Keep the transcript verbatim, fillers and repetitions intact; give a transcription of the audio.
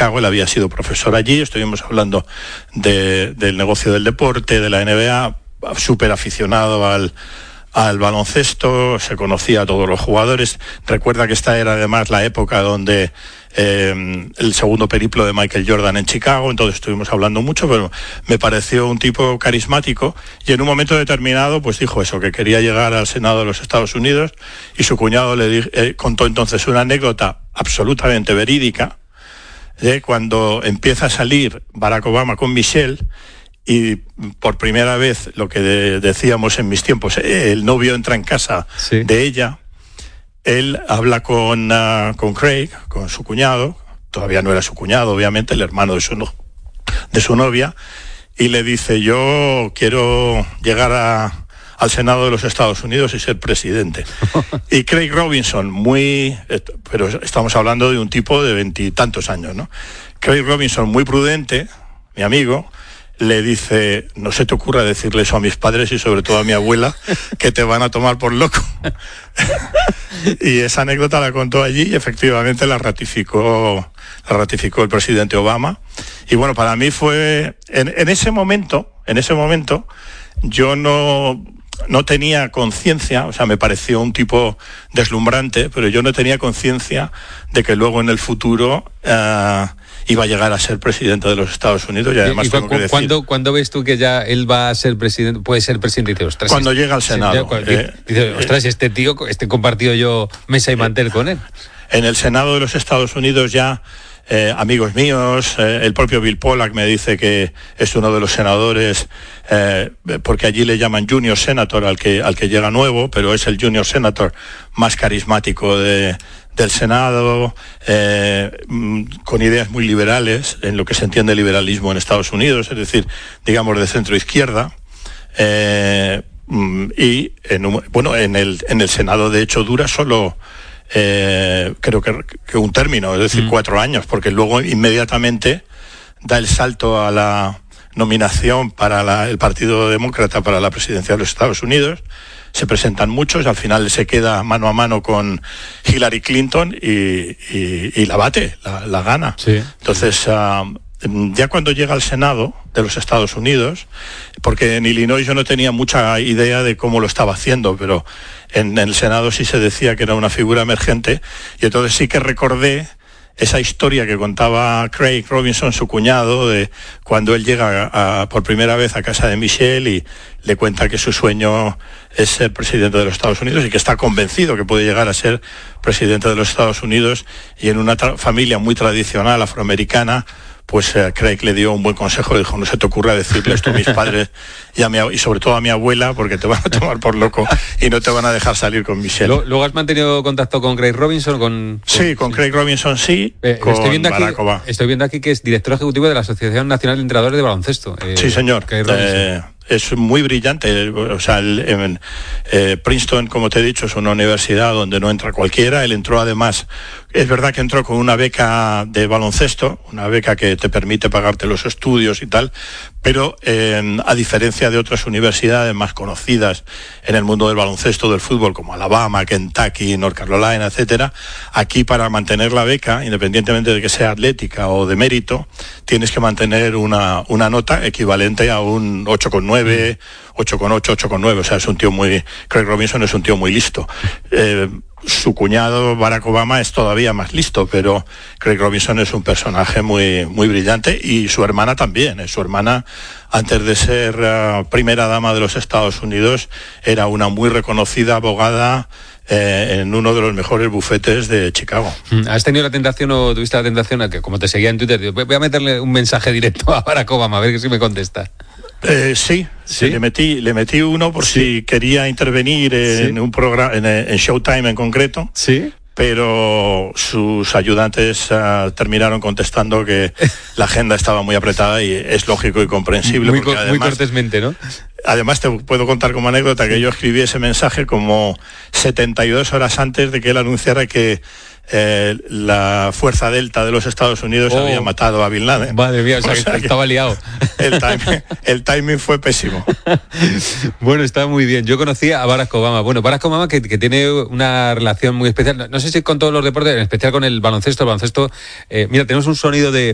Chicago, él había sido profesor allí, estuvimos hablando de, del negocio del deporte, de la N B A, súper aficionado al, al baloncesto, se conocía a todos los jugadores. Recuerda que esta era además la época donde eh, el segundo periplo de Michael Jordan en Chicago, entonces estuvimos hablando mucho, pero me pareció un tipo carismático, y en un momento determinado pues dijo eso, que quería llegar al Senado de los Estados Unidos, y su cuñado le di, eh, contó entonces una anécdota absolutamente verídica de cuando empieza a salir Barack Obama con Michelle, y por primera vez, lo que de, decíamos en mis tiempos, el novio entra en casa sí. de ella. Él habla con, uh, con Craig, con su cuñado, todavía no era su cuñado, obviamente, el hermano de su, no, de su novia, y le dice, yo quiero llegar a, al Senado de los Estados Unidos y ser presidente. Y Craig Robinson, muy, pero estamos hablando de un tipo de veintitantos años, ¿no? Craig Robinson, muy prudente, mi amigo, le dice, no se te ocurra decirle eso a mis padres y sobre todo a mi abuela, que te van a tomar por loco. Y esa anécdota la contó allí y efectivamente la ratificó, la ratificó el presidente Obama. Y bueno, para mí fue, en, en ese momento, en ese momento, yo no, no tenía conciencia, o sea, me pareció un tipo deslumbrante, pero yo no tenía conciencia de que luego en el futuro uh, iba a llegar a ser presidente de los Estados Unidos. Y además ¿Y, y tengo cu- que decir, ¿cuándo, ¿cuándo ves tú que ya él va a ser presidente, puede ser presidente? Y dice, ostras, cuando este, llega al Senado. Sí, ya, eh, dice, ostras, este tío, este compartido yo mesa y mantel eh, con él. En el Senado de los Estados Unidos ya eh, amigos míos, eh, el propio Bill Pollack me dice que es uno de los senadores, eh, porque allí le llaman Junior Senator al que, al que llega nuevo, pero es el Junior Senator más carismático de... del Senado, eh, con ideas muy liberales, en lo que se entiende liberalismo en Estados Unidos, es decir, digamos de centro-izquierda, eh, y en un, bueno, en el, en el Senado de hecho dura solo, eh, creo que, que un término, es decir, mm. cuatro años, porque luego inmediatamente da el salto a la nominación para la, el Partido Demócrata para la presidencia de los Estados Unidos. Se presentan muchos, al final se queda mano a mano con Hillary Clinton y, y, y la bate, la, la gana. Sí. Entonces, uh, ya cuando llega al Senado de los Estados Unidos, porque en Illinois yo no tenía mucha idea de cómo lo estaba haciendo, pero en, en el Senado sí se decía que era una figura emergente, y entonces sí que recordé esa historia que contaba Craig Robinson, su cuñado, de cuando él llega a, a, por primera vez a casa de Michelle y le cuenta que su sueño es ser presidente de los Estados Unidos y que está convencido que puede llegar a ser presidente de los Estados Unidos, y en una tra- familia muy tradicional afroamericana, pues eh, Craig le dio un buen consejo, le dijo, no se te ocurra decirle esto a mis padres y, a mi, y sobre todo a mi abuela, porque te van a tomar por loco y no te van a dejar salir con Michelle. ¿Luego has mantenido contacto con Craig Robinson? Con, con... Sí, con Craig Robinson sí, eh, con estoy viendo Barack aquí, Obama. Estoy viendo aquí que es director ejecutivo de la Asociación Nacional de Entrenadores de Baloncesto. Eh, sí, señor. Craig Robinson. Eh, es muy brillante, o sea, el, en, eh, Princeton, como te he dicho, es una universidad donde no entra cualquiera. Él entró además, es verdad que entró con una beca de baloncesto, una beca que te permite pagarte los estudios y tal, pero eh, a diferencia de otras universidades más conocidas en el mundo del baloncesto, del fútbol, como Alabama, Kentucky, North Carolina, etcétera, aquí para mantener la beca, independientemente de que sea atlética o de mérito, tienes que mantener una, una nota equivalente a un ocho coma nueve, ocho coma ocho, ocho coma nueve, o sea, es un tío muy, Craig Robinson es un tío muy listo. Eh, su cuñado Barack Obama es todavía más listo, pero Craig Robinson es un personaje muy, muy brillante, y su hermana también. Eh. Su hermana, antes de ser uh, primera dama de los Estados Unidos, era una muy reconocida abogada eh, en uno de los mejores bufetes de Chicago. ¿Has tenido la tentación o tuviste la tentación a que, como te seguía en Twitter, voy a meterle un mensaje directo a Barack Obama, a ver si me contesta? Eh, sí, ¿Sí? Le metí, le metí uno por ¿Sí? si quería intervenir en ¿Sí? un programa, en, en Showtime en concreto. Sí. Pero sus ayudantes uh, terminaron contestando que la agenda estaba muy apretada, y es lógico y comprensible. Muy, porque además, muy cortésmente, ¿no? Además te puedo contar como anécdota que yo escribí ese mensaje como setenta y dos horas antes de que él anunciara que eh, la Fuerza Delta de los Estados Unidos oh. había matado a Bin Laden. Madre mía, o sea, o sea que estaba liado. El timing, el timing fue pésimo. Bueno, está muy bien. Yo conocí a Barack Obama. Bueno, Barack Obama que, que tiene una relación muy especial, no, no sé si con todos los deportes, en especial con el baloncesto. El baloncesto, eh, mira, tenemos un sonido de